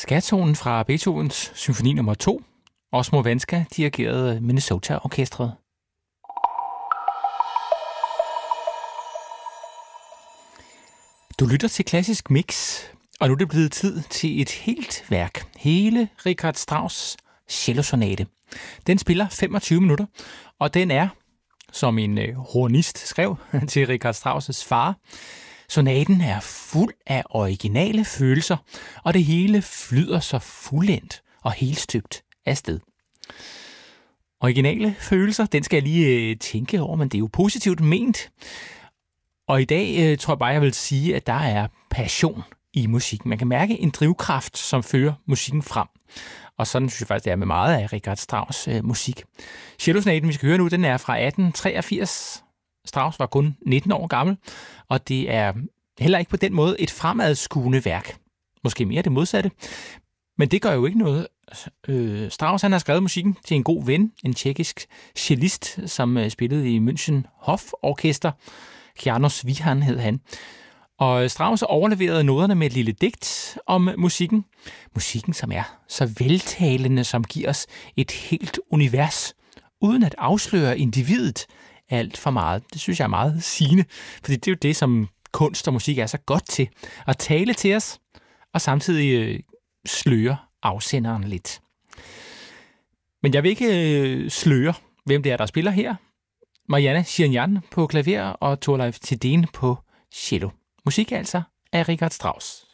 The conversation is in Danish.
Skatonen fra Beethovens symfoni nummer 2. Osmo Vanska dirigerede Minnesota-orkestret. Du lytter til Klassisk Mix, og nu er det blevet tid til et helt værk. Hele Richard Strauss' cellosonate. Den spiller 25 minutter, og den er, som en hornist skrev til Richard Strauss' far, sonaten er fuld af originale følelser, og det hele flyder så fuldendt og helstøbt afsted. Originale følelser, den skal jeg lige tænke over, men det er jo positivt ment. Og i dag tror jeg bare, jeg vil sige, at der er passion i musikken. Man kan mærke en drivkraft, som fører musikken frem. Og sådan synes jeg faktisk, det er med meget af Richard Strauss' musik. Cellosonaten, vi skal høre nu, den er fra 1883. Strauss var kun 19 år gammel, og det er heller ikke på den måde et fremadskuende værk. Måske mere det modsatte. Men det gør jo ikke noget. Strauss han har skrevet musikken til en god ven, en tjekkisk cellist, som spillede i München Hoforkester. János Wihan hed han. Og Strauss overleverede noterne med et lille digt om musikken. Musikken, som er så veltalende, som giver os et helt univers, uden at afsløre individet alt for meget. Det synes jeg er meget sigende, fordi det er jo det, som kunst og musik er så godt til. At tale til os, og samtidig sløre afsenderen lidt. Men jeg vil ikke sløre, hvem det er, der spiller her. Marianne Shirinyan på klaver og Thorleif Thedéen på cello. Musik altså af Richard Strauss.